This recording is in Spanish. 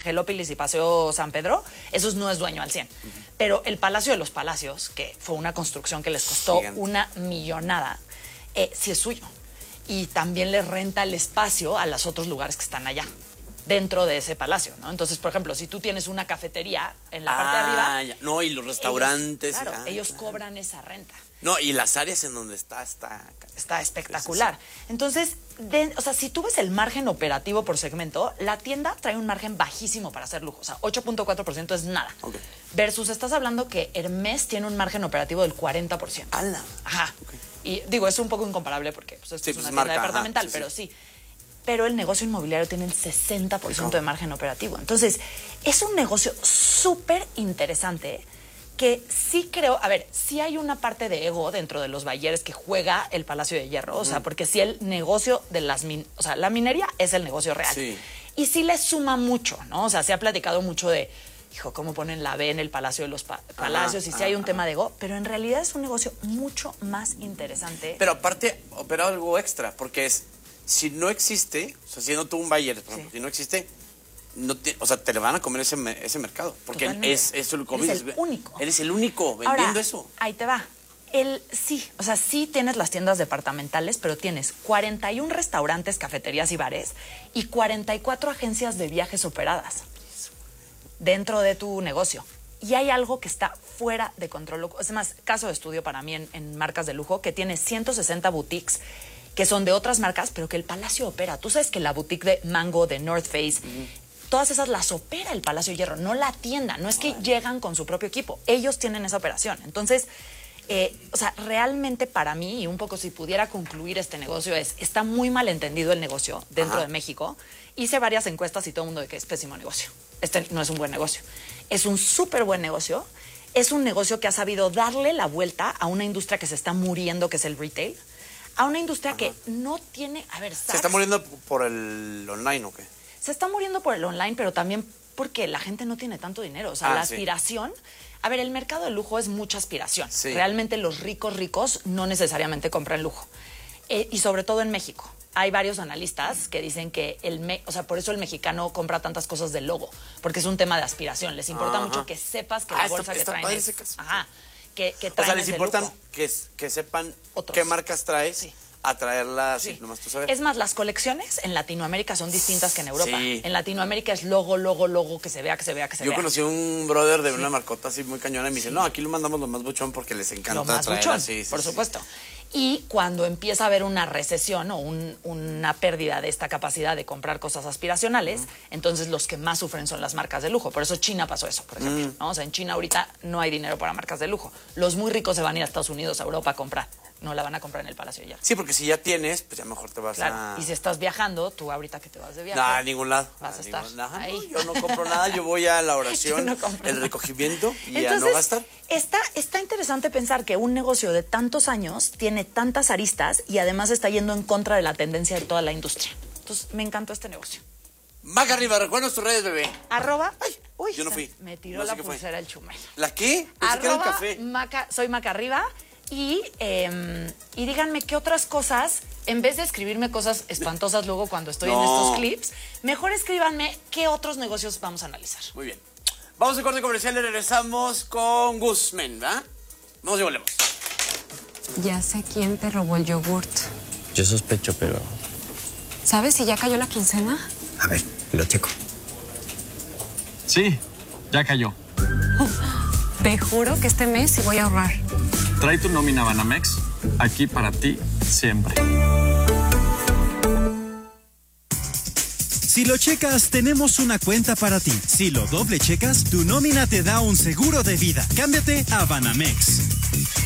Angelópolis y Paseo San Pedro, esos no es dueño al 100. Pero el Palacio de los Palacios, que fue una construcción que les costó una millonada, sí es suyo. Y también le renta el espacio a los otros lugares que están allá, dentro de ese palacio, ¿no? Entonces, por ejemplo, si tú tienes una cafetería en la parte de arriba... Ya. No, y los restaurantes... Ellos cobran esa renta. No, y las áreas en donde está espectacular. Sí. Entonces, o sea, si tú ves el margen operativo por segmento, la tienda trae un margen bajísimo para hacer lujo. O sea, 8.4% es nada. Okay. Versus, estás hablando que Hermès tiene un margen operativo del 40%. ¡Hala! Ajá. Okay. Y digo, es un poco incomparable porque pues, esto es una tienda departamental, pero sí. Pero el negocio inmobiliario tiene el 60% de margen operativo. Entonces, es un negocio súper interesante que sí creo, a ver, sí hay una parte de ego dentro de los Bayeres que juega el Palacio de Hierro, o sea, porque sí el negocio de o sea, la minería es el negocio real. Sí. Y sí le suma mucho, ¿no? O sea, se ha platicado mucho de, hijo, cómo ponen la B en el Palacio de los Palacios, y sí hay un tema de ego, pero en realidad es un negocio mucho más interesante. Pero aparte, opera algo extra, porque es, si no existe, o sea, siendo tú un Bayer, por ejemplo, si no existe, o sea, te le van a comer ese mercado. Porque es el único. Eres el único vendiendo ahora, eso. Ahí te va. Sí, o sea, sí tienes las tiendas departamentales, pero tienes 41 restaurantes, cafeterías y bares y 44 agencias de viajes operadas dentro de tu negocio. Y hay algo que está fuera de control. Es más, caso de estudio para mí en marcas de lujo, que tiene 160 boutiques que son de otras marcas, pero que el Palacio opera. Tú sabes que la boutique de Mango, de North Face, todas esas las opera el Palacio de Hierro, no la tienda. No es que llegan con su propio equipo. Ellos tienen esa operación. Entonces, o sea, realmente para mí, y un poco si pudiera concluir este negocio, está muy mal entendido el negocio dentro de México. Hice varias encuestas y todo el mundo de que es pésimo negocio. Este no es un buen negocio. Es un súper buen negocio. Es un negocio que ha sabido darle la vuelta a una industria que se está muriendo, que es el retail. A una industria que no tiene... A ver, ¿se está muriendo por el online o qué? Se está muriendo por el online, pero también porque la gente no tiene tanto dinero. O sea, la aspiración... A ver, el mercado de lujo es mucha aspiración. Sí. Realmente los ricos no necesariamente compran lujo. Y sobre todo en México. Hay varios analistas que dicen que o sea, por eso el mexicano compra tantas cosas de logo. Porque es un tema de aspiración. Les importa mucho que sepas que la bolsa que traen es... Que traen, o sea, les importa que sepan qué marcas traes, a traerlas, nomás tú sabes. Es más, las colecciones en Latinoamérica son distintas que en Europa. Sí. En Latinoamérica es logo, que se vea. Yo conocí un brother de una marcota así muy cañona y me dice, no, aquí lo mandamos lo más buchón porque les encanta lo más traer buchón, por supuesto. Y cuando empieza a haber una recesión o una pérdida de esta capacidad de comprar cosas aspiracionales, entonces los que más sufren son las marcas de lujo. Por eso China pasó eso, por ejemplo, ¿no? O sea, en China ahorita no hay dinero para marcas de lujo. Los muy ricos se van a ir a Estados Unidos, a Europa a comprar. No la van a comprar en el Palacio ya. Sí, porque si ya tienes, pues ya mejor te vas a... Y si estás viajando, tú ahorita que te vas de viaje... a ningún lado. Vas a estar ahí. No, yo no compro nada, yo voy a la oración, el recogimiento y entonces, a no gastar. Está interesante pensar que un negocio de tantos años tiene tantas aristas y además está yendo en contra de la tendencia de toda la industria. Entonces, me encantó este negocio. Maca arriba, recuerdas tus redes, bebé. @ Ay, uy, yo no fui. Me tiró la pulsera el Chumel. ¿La qué? Pensé que era el café. Soy Maca arriba. Y díganme qué otras cosas, en vez de escribirme cosas espantosas luego cuando estoy en estos clips, mejor escríbanme qué otros negocios vamos a analizar. Muy bien. Vamos al corte comercial y regresamos con Guzmán, ¿verdad? Vamos y volvemos. Ya sé quién te robó el yogurt. Yo sospecho, pero... ¿Sabes si ya cayó la quincena? A ver, lo checo. Sí, ya cayó. Te juro que este mes sí voy a ahorrar. Trae tu nómina Banamex, aquí para ti siempre. Si lo checas, tenemos una cuenta para ti. Si lo doble checas, tu nómina te da un seguro de vida. Cámbiate a Banamex.